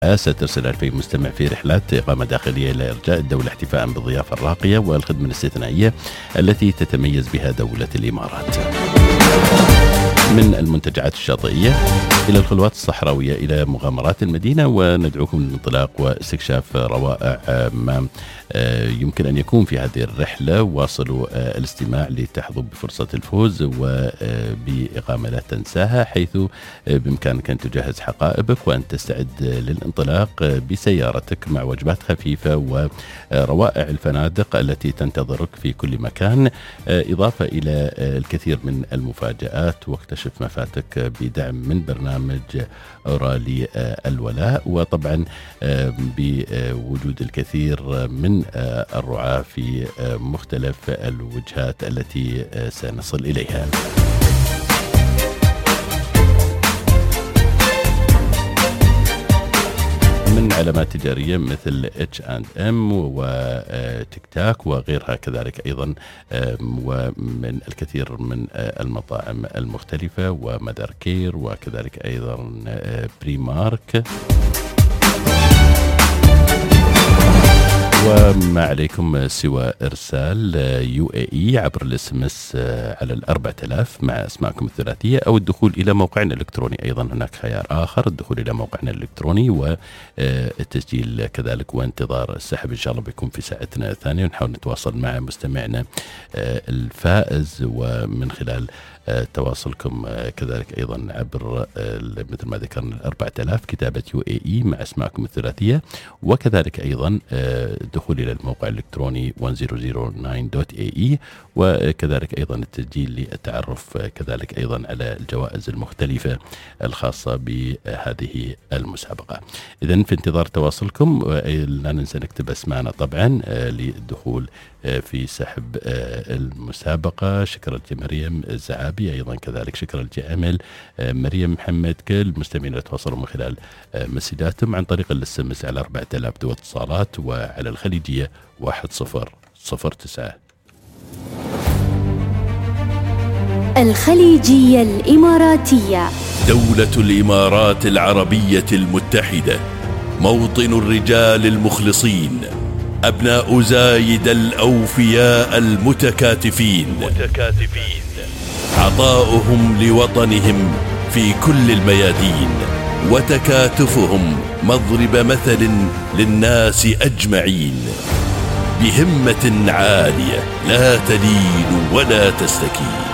سترسل 2000 مستمع في رحلات إقامة داخلية إلى إرجاء الدولة احتفاء بالضيافة الراقية والخدمة الاستثنائية التي تتميز بها دولة الإمارات. من المنتجعات الشاطئية إلى الخلوات الصحراوية إلى مغامرات المدينة، وندعوكم للانطلاق واستكشاف روائع ما يمكن أن يكون في هذه الرحلة. واصلوا الاستماع لتحظوا بفرصة الفوز وبإقامة لا تنساها، حيث بإمكانك أن تجهز حقائبك وأن تستعد للانطلاق بسيارتك مع وجبات خفيفة وروائع الفنادق التي تنتظرك في كل مكان، إضافة إلى الكثير من المفاجآت. واكتشف ما فاتك بدعم من برنامج أورالي الولاء، وطبعا بوجود الكثير من الرعاة في مختلف الوجهات التي سنصل إليها. من علامات تجارية مثل H&M وتيك تاك وغيرها كذلك أيضا، ومن الكثير من المطاعم المختلفة ومدار كير وكذلك أيضا بريمارك. وما عليكم سوى إرسال UAE عبر الSMS على 4000 مع أسماءكم الثلاثية، أو الدخول إلى موقعنا الإلكتروني. أيضا هناك خيار آخر، الدخول إلى موقعنا الإلكتروني والتسجيل كذلك، وانتظار السحب إن شاء الله بيكون في ساعتنا الثانية، ونحاول نتواصل مع مستمعنا الفائز، ومن خلال تواصلكم كذلك أيضا عبر مثل ما ذكرنا 4000 كتابة UAE مع أسماءكم الثلاثية، وكذلك أيضا الدخول إلى الموقع الإلكتروني 1009.ae، وكذلك أيضا التسجيل للتعرف كذلك أيضا على الجوائز المختلفة الخاصة بهذه المسابقة. إذن في انتظار تواصلكم، لا ننسى نكتب أسماءنا طبعا للدخول في سحب المسابقة. شكرا لمريم الزعابي، أيضا كذلك شكرا لجامل مريم محمد، كل مستمعين يتواصلوا من خلال مسجاتهم عن طريق الSMS على 4000 ذو اتصالات، وعلى الخليجية 1009. الخليجية الإماراتية، دولة الإمارات العربية المتحدة، موطن الرجال المخلصين، أبناء زايد الأوفياء المتكاتفين، عطاؤهم لوطنهم في كل الميادين، وتكاتفهم مضرب مثل للناس أجمعين، بهمة عالية لا تلين ولا تستكين.